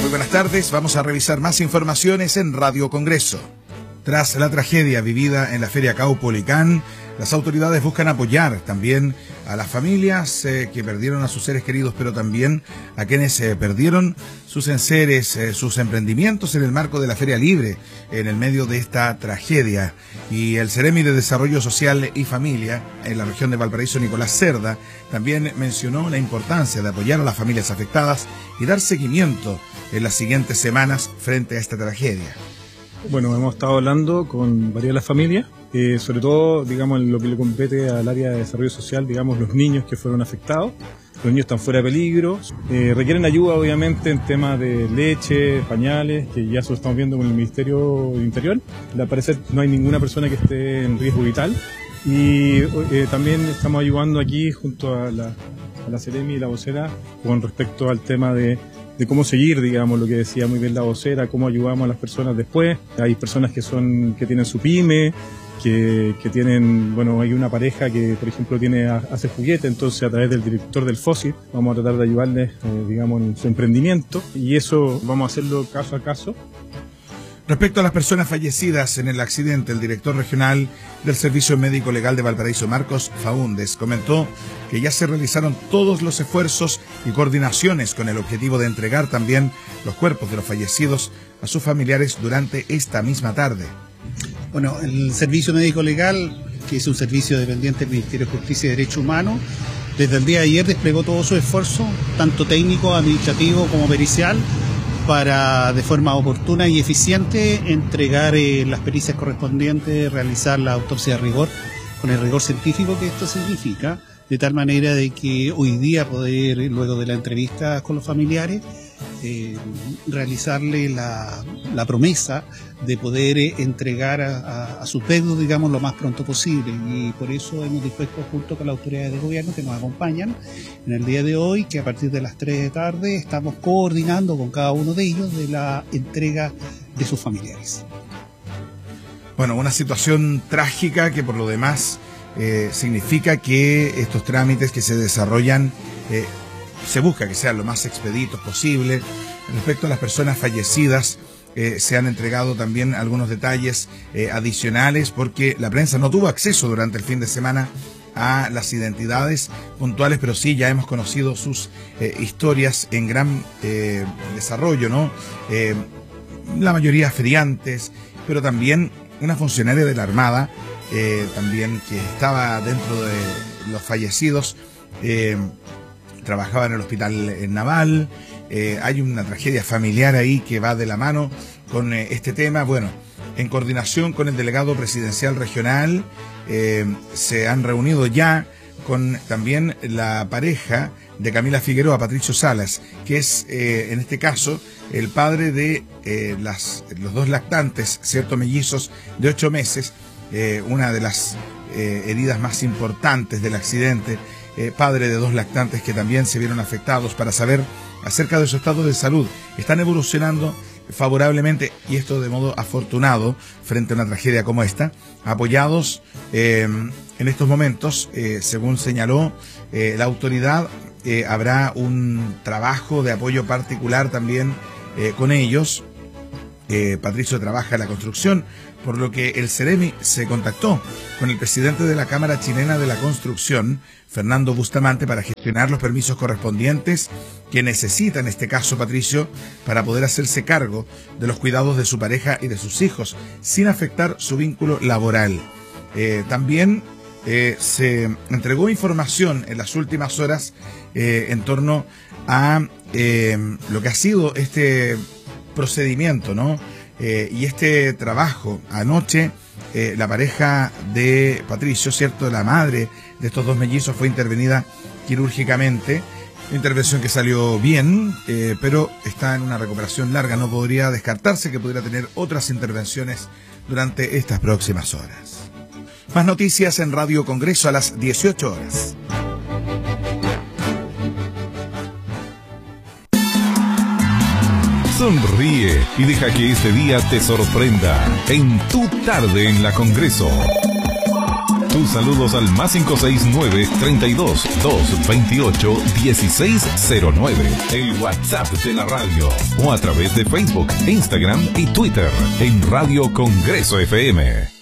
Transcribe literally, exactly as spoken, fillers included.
Muy buenas tardes, vamos a revisar más informaciones en Radio Congreso. Tras la tragedia vivida en la Feria Caupolicán, las autoridades buscan apoyar también a las familias eh, que perdieron a sus seres queridos, pero también a quienes eh, perdieron sus enseres, eh, sus emprendimientos en el marco de la Feria Libre, en el medio de esta tragedia. Y el Ceremi de Desarrollo Social y Familia en la región de Valparaíso, Nicolás Cerda, también mencionó la importancia de apoyar a las familias afectadas y dar seguimiento en las siguientes semanas frente a esta tragedia. Bueno, hemos estado hablando con varias de las familias, eh, sobre todo, digamos, en lo que le compete al área de desarrollo social, digamos, los niños que fueron afectados. Los niños están fuera de peligro, eh, requieren ayuda, obviamente, en temas de leche, pañales, que ya se lo estamos viendo con el Ministerio del Interior. Al parecer no hay ninguna persona que esté en riesgo vital. Y eh, también estamos ayudando aquí, junto a la, a la Ceremi y la vocera, con respecto al tema de de cómo seguir, digamos, lo que decía muy bien la vocera, cómo ayudamos a las personas después. Hay personas que son que tienen su pyme, que, que tienen, bueno, hay una pareja que, por ejemplo, tiene hace juguete, entonces a través del director del FOSI vamos a tratar de ayudarles, eh, digamos, en su emprendimiento, y eso vamos a hacerlo caso a caso. Respecto a las personas fallecidas en el accidente, el director regional del Servicio Médico Legal de Valparaíso, Marcos Faúndez, comentó que ya se realizaron todos los esfuerzos y coordinaciones con el objetivo de entregar también los cuerpos de los fallecidos a sus familiares durante esta misma tarde. Bueno, el Servicio Médico Legal, que es un servicio dependiente del Ministerio de Justicia y Derechos Humanos, desde el día de ayer desplegó todo su esfuerzo, tanto técnico, administrativo como pericial, para de forma oportuna y eficiente entregar eh, las pericias correspondientes, realizar la autopsia de rigor, con el rigor científico que esto significa, de tal manera de que hoy día poder, luego de la entrevista con los familiares, eh, realizarle la, la promesa de poder eh, entregar a, a, a sus deudos, digamos, lo más pronto posible. Y por eso hemos dispuesto, junto con las autoridades de gobierno que nos acompañan en el día de hoy, que a partir de las tres de la tarde estamos coordinando con cada uno de ellos de la entrega de sus familiares. Bueno, una situación trágica que por lo demás eh, significa que estos trámites que se desarrollan eh, se busca que sean lo más expeditos posible. Respecto a las personas fallecidas, eh, se han entregado también algunos detalles eh, adicionales, porque la prensa no tuvo acceso durante el fin de semana a las identidades puntuales, pero sí ya hemos conocido sus eh, historias en gran eh, desarrollo, ¿no? Eh, la mayoría feriantes, pero también una funcionaria de la Armada, eh, también que estaba dentro de los fallecidos, eh, trabajaba en el hospital naval. Eh, hay una tragedia familiar ahí que va de la mano con eh, este tema. Bueno, en coordinación con el delegado presidencial regional, eh, se han reunido ya con también la pareja de Camila Figueroa, Patricio Salas, que es eh, en este caso el padre de eh, las, los dos lactantes, cierto, mellizos de ocho meses, eh, una de las eh, heridas más importantes del accidente. Eh, padre de dos lactantes que también se vieron afectados, para saber acerca de su estado de salud. Están evolucionando favorablemente, y esto de modo afortunado frente a una tragedia como esta, apoyados eh, en estos momentos, eh, según señaló eh, la autoridad, eh, habrá un trabajo de apoyo particular también eh, con ellos. Eh, Patricio trabaja en la construcción, por lo que el Ceremi se contactó con el presidente de la Cámara Chilena de la Construcción, Fernando Bustamante, para gestionar los permisos correspondientes que necesita, en este caso Patricio, para poder hacerse cargo de los cuidados de su pareja y de sus hijos, sin afectar su vínculo laboral. Eh, también eh, se entregó información en las últimas horas eh, en torno a eh, lo que ha sido este procedimiento, ¿no? Eh, y este trabajo. Anoche eh, la pareja de Patricio, cierto, la madre de estos dos mellizos, fue intervenida quirúrgicamente, intervención que salió bien, eh, pero está en una recuperación larga. No podría descartarse que pudiera tener otras intervenciones durante estas próximas horas. Más noticias en Radio Congreso a las dieciocho horas. Sonríe y deja que este día te sorprenda en Tu Tarde en la Congreso. tus saludos al más cinco seis nueve, treinta y dos, doscientos veintiocho, dieciséis cero nueve, el WhatsApp de la radio, o a través de Facebook, Instagram y Twitter en Radio Congreso F M.